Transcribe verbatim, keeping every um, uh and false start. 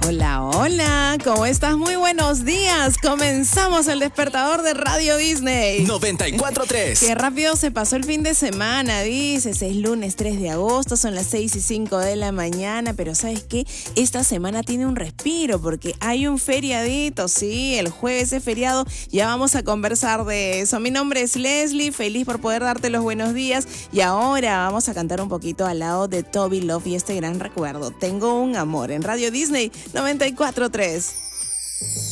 Hola, hola, ¿cómo estás? Muy buenos días. Comenzamos el despertador de Radio Disney. noventa y cuatro punto tres. Qué rápido se pasó el fin de semana, dices. Es lunes tres de agosto, son las seis y cinco de la mañana. Pero ¿sabes qué? Esta semana tiene un respiro porque hay un feriadito, sí. El jueves es feriado. Ya vamos a conversar de eso. Mi nombre es Leslie, feliz por poder darte los buenos días. Y ahora vamos a cantar un poquito al lado de Toby Love y este gran recuerdo. Tengo un amor en Radio Disney noventa y cuatro punto tres.